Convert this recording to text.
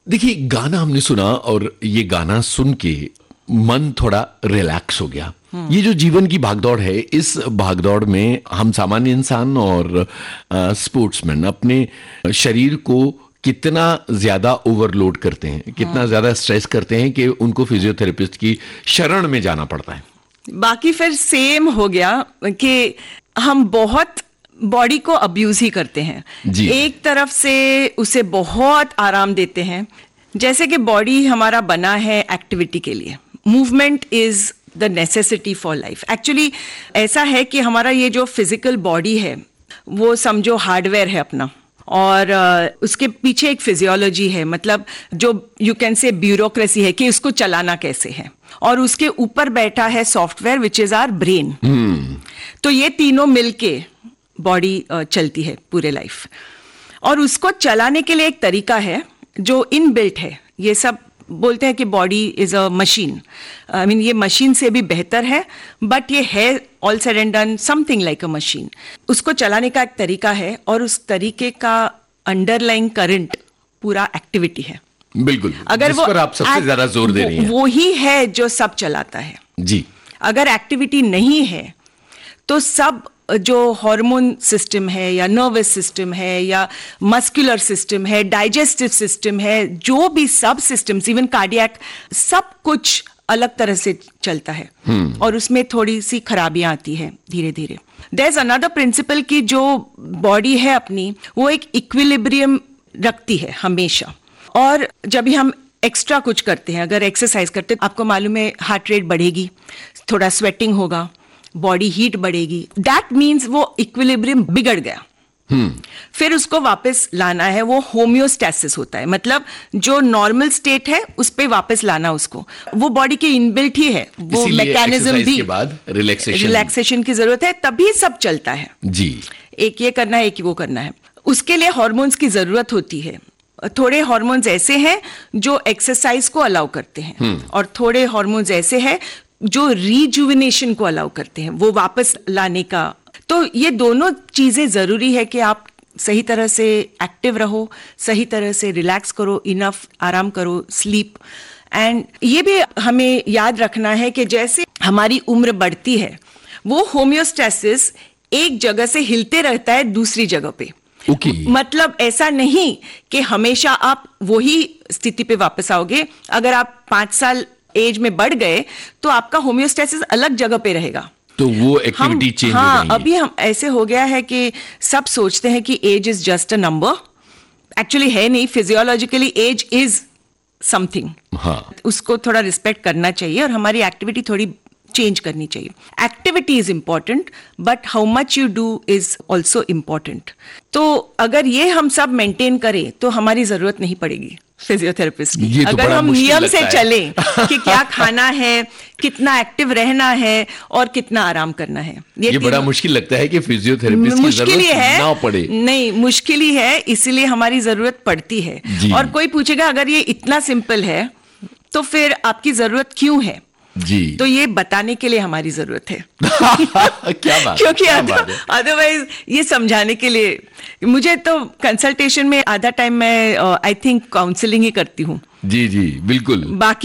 देखिए, गाना हमने सुना और ये गाना सुन के मन थोड़ा रिलैक्स हो गया। ये जो जीवन की भागदौड़ है, इस भागदौड़ में हम सामान्य इंसान और स्पोर्ट्समैन अपने शरीर को कितना ज्यादा ओवरलोड करते हैं, कितना ज्यादा स्ट्रेस करते हैं कि उनको फिजियोथेरेपिस्ट की शरण में जाना पड़ता है। बाकी फिर सेम हो गया कि हम बहुत बॉडी को अब्यूज ही करते हैं। एक तरफ से उसे बहुत आराम देते हैं, जैसे कि बॉडी हमारा बना है एक्टिविटी के लिए। Movement is the necessity for life. Actually ऐसा है कि हमारा ये जो फिजिकल बॉडी है वो समझो हार्डवेयर है अपना, और उसके पीछे एक फिजियोलॉजी है, मतलब जो यू कैन से ब्यूरोक्रेसी है कि उसको चलाना कैसे है, और उसके ऊपर बैठा है software which is our brain. तो ये तीनों मिलके बॉडी चलती है पूरे लाइफ, और उसको चलाने के लिए एक तरीका है जो इनबिल्ट है। ये सब बोलते हैं कि body is a machine. I mean ये मशीन से भी बेहतर है, बट ये है all said and done something like a machine. उसको चलाने का एक तरीका है, और उस तरीके का अंडरलाइंग करंट पूरा एक्टिविटी है। बिल्कुल, अगर जिस पर आप सबसे ज्यादा जोर दे रही हैं, वो ही है जो सब चलाता है जी। अगर एक्टिविटी नहीं है तो सब जो हार्मोन सिस्टम है या नर्वस सिस्टम है या मस्कुलर सिस्टम है, डाइजेस्टिव सिस्टम है, जो भी सब सिस्टम्स, इवन कार्डियक, सब कुछ अलग तरह से चलता है, और उसमें थोड़ी सी खराबियां आती है धीरे धीरे। देयर इज अनदर प्रिंसिपल कि जो बॉडी है अपनी, वो एक इक्विलिब्रियम रखती है हमेशा। और जब भी हम एक्स्ट्रा कुछ करते हैं, अगर एक्सरसाइज करते हैं, आपको मालूम है हार्ट रेट बढ़ेगी, थोड़ा स्वेटिंग होगा, बॉडी हीट बढ़ेगी। दैट मीन्स वो इक्विलिब्रियम बिगड़ गया। फिर उसको वापस लाना है, वो होम्योस्टैसिस होता है, मतलब जो नॉर्मल स्टेट है उस पे वापस लाना उसको। वो बॉडी के इनबिल्ट ही है, वो मैकेनिज्म भी। के बाद रिलैक्सेशन की जरूरत है, तभी सब चलता है जी। एक ये करना है, एक वो करना है। उसके लिए हार्मोन्स की जरूरत होती है। थोड़े हार्मोन्स ऐसे हैं जो एक्सरसाइज को अलाउ करते हैं, और थोड़े हार्मोन्स ऐसे हैं जो रिजुविनेशन को अलाउ करते हैं, वो वापस लाने का। तो ये दोनों चीजें जरूरी है कि आप सही तरह से एक्टिव रहो, सही तरह से रिलैक्स करो, इनफ आराम करो, स्लीप। एंड ये भी हमें याद रखना है कि जैसे हमारी उम्र बढ़ती है, वो होम्योस्टैसिस एक जगह से हिलते रहता है दूसरी जगह पे। मतलब ऐसा नहीं कि हमेशा आप वही स्थिति पे वापस आओगे। अगर आप 5 साल एज में बढ़ गए तो आपका होम्योस्टैसिस अलग जगह पे रहेगा, तो वो एक्टिविटी चेंज हो जाएगी। अभी हम ऐसे हो गया है कि सब सोचते हैं कि as is just a number. Actually है नहीं, फिजियोलॉजिकली एज इज समथिंग। उसको थोड़ा रिस्पेक्ट करना चाहिए, और हमारी एक्टिविटी थोड़ी चेंज करनी चाहिए। Activity is important, but how much you do is also important. तो अगर ये हम सब मेंटेन करें तो हमारी जरूरत नहीं पड़ेगी फिजियोथेरेपिस्ट की। अगर हम नियम से चलें कि क्या खाना है, कितना एक्टिव रहना है, और कितना आराम करना है। ये बड़ा मुश्किल लगता है कि फिजियोथेरेपिस्ट की जरूरत ना पड़े। नहीं, मुश्किल ही है, इसीलिए हमारी जरूरत पड़ती है। और कोई पूछेगा अगर ये इतना सिंपल है तो फिर आपकी जरूरत क्यों है जी, तो ये बताने के लिए हमारी जरूरत है। क्या बात, क्योंकि अदरवाइज ये समझाने के लिए मुझे तो कंसल्टेशन में आधा टाइम मैं आई थिंक काउंसलिंग ही करती हूँ। जी जी बिल्कुल। बाकी